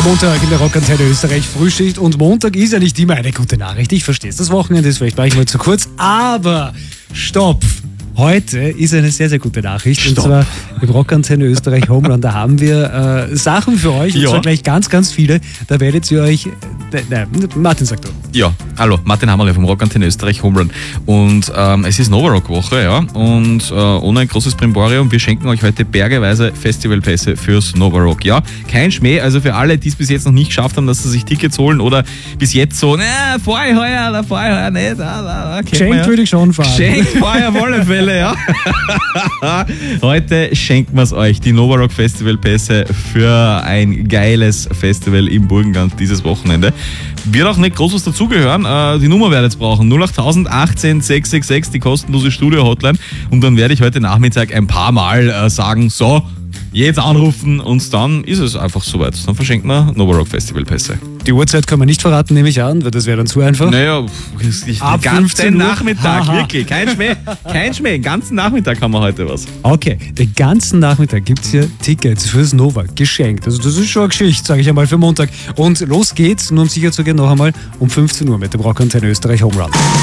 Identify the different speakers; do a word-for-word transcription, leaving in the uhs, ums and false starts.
Speaker 1: Montag in der Rockantenne Österreich Frühschicht und Montag ist ja nicht immer eine gute Nachricht. Ich verstehe es, das Wochenende ist vielleicht manchmal zu kurz, aber stopp! Heute ist eine sehr, sehr gute Nachricht.
Speaker 2: Stopp.
Speaker 1: Und zwar im Rockantenne Österreich Homerun. Da haben wir äh, Sachen für euch. Und
Speaker 2: Ja.
Speaker 1: zwar gleich ganz, ganz viele. Da werdet ihr euch... Nein, Martin sagt du.
Speaker 2: Ja, hallo, Martin Hammerle vom Rockantenne Österreich Homerun. Und ähm, es ist Novarock-Woche, ja. Und äh, ohne ein großes Brimborium, wir schenken euch heute bergeweise Festivalpässe fürs Novarock, ja. Kein Schmäh, also für alle, die es bis jetzt noch nicht geschafft haben, dass sie sich Tickets holen oder bis jetzt so, na, vorher heuer, da vorher heuer nicht, da, da, da,
Speaker 1: Geschenkt
Speaker 2: ja.
Speaker 1: würde ich schon fahren.
Speaker 2: Schenkt vorher auf alle Fälle, ja. Heute schenken wir es euch, die Novarock Festivalpässe für ein geiles Festival im Burgenland dieses Wochenende. Wird auch nicht groß was dazugehören. Äh, die Nummer werdet ihr brauchen. null acht null null achtzehn sechs sechs sechs, die kostenlose Studio-Hotline. Und dann werde ich heute Nachmittag ein paar Mal äh, sagen, so, jetzt anrufen und dann ist es einfach soweit. Dann verschenken wir Novarock Festivalpässe.
Speaker 1: Die Uhrzeit kann man nicht verraten, nehme ich an, weil das wäre dann zu einfach.
Speaker 2: Naja, den
Speaker 1: Ab
Speaker 2: ganzen
Speaker 1: fünfzehn Uhr?
Speaker 2: Nachmittag,
Speaker 1: Haha.
Speaker 2: wirklich. Kein Schmäh, kein Schmäh. Den ganzen Nachmittag haben wir heute was.
Speaker 1: Okay, den ganzen Nachmittag gibt es hier Tickets fürs Nova geschenkt. Also das ist schon eine Geschichte, sage ich einmal, für Montag. Und los geht's, nur um sicher zu gehen, noch einmal um fünfzehn Uhr mit dem Rockantenne Österreich Homerun.